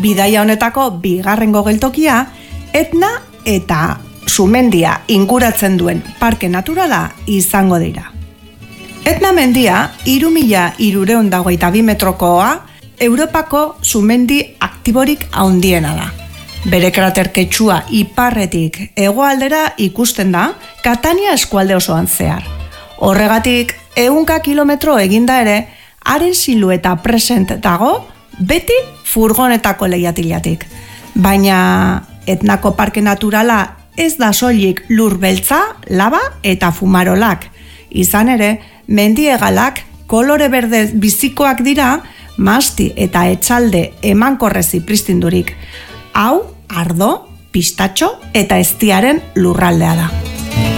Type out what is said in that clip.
Bidaia honetako bigarrengo geltokia, Etna eta Sumendia inguratzen duen parke naturala izango dira. Etna mendia 3.322 metrokoa Europako sumendi aktiborik handiena da. Bere krater ketsua iparretik hegoaldera ikusten da Catania eskualde osoan zehar. Horregatik 100 kilometro eginda ere, haren silueta present dago beti furgonetako leiatilatik. Baina Etnako parke naturala ez da soilik lur beltza, laba eta fumarolak. Izan ere, mendiegalak kolore berde bizikoak dira, masti eta etxalde emankorrezi pristindurik. Hau, ardo, pistatxo eta eztiaren lurraldea da.